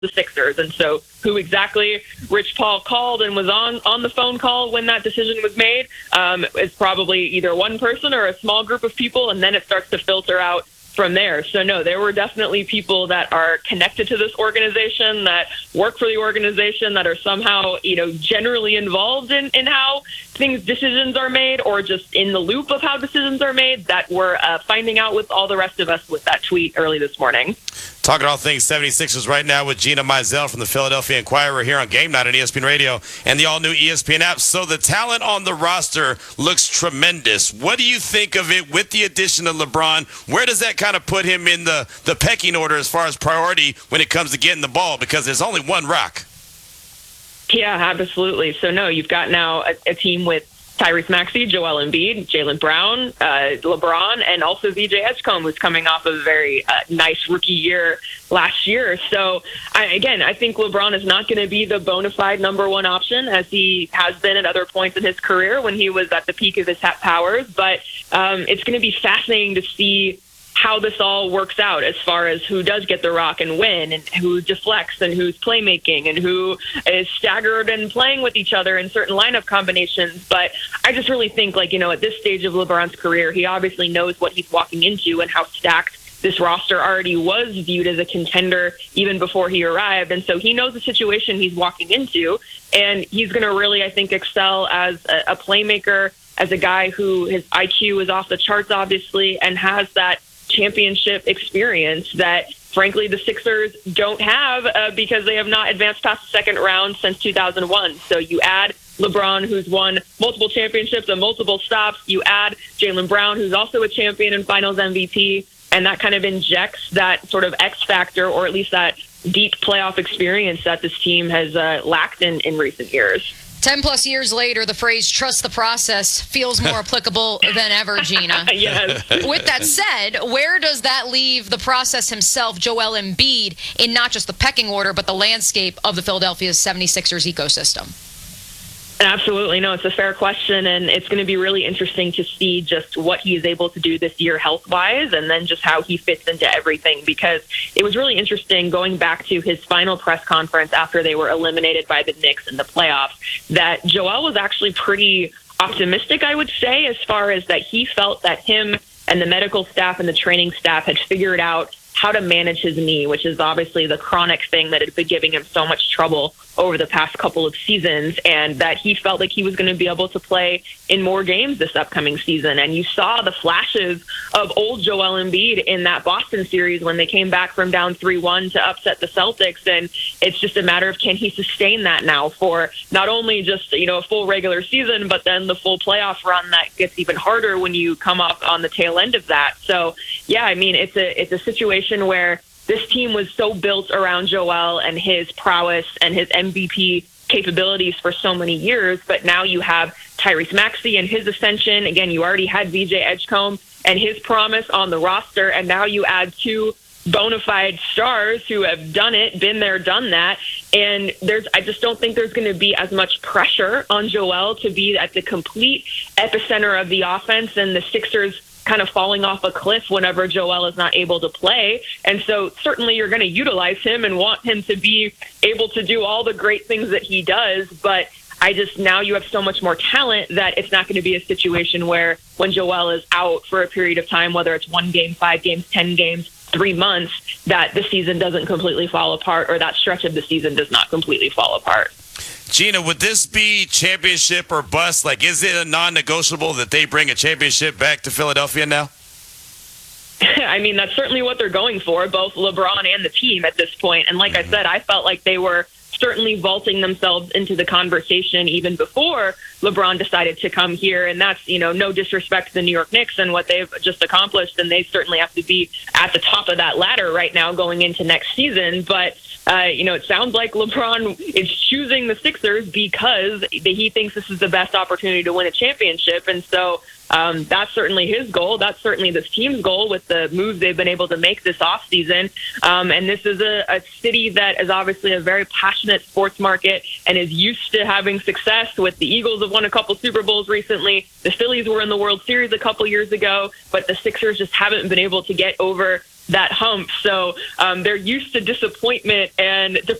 the Sixers. And so who exactly Rich Paul called and was on the phone call when that decision was made is probably either one person or a small group of people, and then it starts to filter out from there. So no, there were definitely people that are connected to this organization, that work for the organization, that are somehow, generally involved in how decisions are made, or just in the loop of how decisions are made, that were finding out with all the rest of us with that tweet early this morning. Talking all things 76ers right now with Gina Mizell from the Philadelphia Inquirer here on Game Night on ESPN Radio and the all-new ESPN app. So the talent on the roster looks tremendous. What do you think of it with the addition of LeBron? Where does that kind of put him in the pecking order as far as priority when it comes to getting the ball? Because there's only one rock. Yeah, absolutely. So no, you've got now a team with Tyrese Maxey, Joel Embiid, Jaylen Brown, LeBron, and also VJ Edgecombe, who's coming off of a very nice rookie year last year. So, I think LeBron is not going to be the bona fide number one option, as he has been at other points in his career when he was at the peak of his powers. But it's going to be fascinating to see how this all works out as far as who does get the rock and win, and who deflects, and who's playmaking, and who is staggered and playing with each other in certain lineup combinations. But I just really think, at this stage of LeBron's career, he obviously knows what he's walking into and how stacked this roster already was viewed as a contender even before he arrived. And so he knows the situation he's walking into, and he's going to really, I think, excel as a playmaker, as a guy who his IQ is off the charts, obviously, and has that championship experience that, frankly, the Sixers don't have because they have not advanced past the second round since 2001. So you add LeBron, who's won multiple championships and multiple stops. You add Jaylen Brown, who's also a champion and Finals MVP, and that kind of injects that sort of X factor, or at least that deep playoff experience that this team has lacked in recent years. 10-plus years later, the phrase "trust the process" feels more applicable than ever, Gina. Yes. With that said, where does that leave the process himself, Joel Embiid, in not just the pecking order, but the landscape of the Philadelphia 76ers ecosystem? Absolutely. No, it's a fair question, and it's going to be really interesting to see just what he is able to do this year health-wise, and then just how he fits into everything, because it was really interesting going back to his final press conference after they were eliminated by the Knicks in the playoffs, that Joel was actually pretty optimistic, I would say, as far as that he felt that him and the medical staff and the training staff had figured out how to manage his knee, which is obviously the chronic thing that had been giving him so much trouble over the past couple of seasons, and that he felt like he was going to be able to play in more games this upcoming season. And you saw the flashes of old Joel Embiid in that Boston series when they came back from down 3-1 to upset the Celtics, and it's just a matter of, can he sustain that now for not only just a full regular season, but then the full playoff run that gets even harder when you come up on the tail end of that. So yeah, it's a situation where this team was so built around Joel and his prowess and his MVP capabilities for so many years, but now you have Tyrese Maxey and his ascension. Again, you already had VJ Edgecombe and his promise on the roster, and now you add two bona fide stars who have done it, been there, done that. And I just don't think there's going to be as much pressure on Joel to be at the complete epicenter of the offense, and the Sixers kind of falling off a cliff whenever Joel is not able to play. And so certainly you're going to utilize him and want him to be able to do all the great things that he does. But now you have so much more talent that it's not going to be a situation where when Joel is out for a period of time, whether it's 1 game, 5 games, 10 games, 3 months, that the season doesn't completely fall apart, or that stretch of the season does not completely fall apart. Gina, would this be championship or bust? Is it a non-negotiable that they bring a championship back to Philadelphia now? That's certainly what they're going for, both LeBron and the team at this point. And like I said, I felt like they were certainly vaulting themselves into the conversation even before LeBron decided to come here. And that's, no disrespect to the New York Knicks and what they've just accomplished. And they certainly have to be at the top of that ladder right now going into next season. But, it sounds like LeBron is choosing the Sixers because he thinks this is the best opportunity to win a championship. And so that's certainly his goal. That's certainly this team's goal with the moves they've been able to make this offseason. And this is a city that is obviously a very passionate sports market and is used to having success. With the Eagles have won a couple Super Bowls recently. The Phillies were in the World Series a couple years ago, but the Sixers just haven't been able to get over that hump. So they're used to disappointment and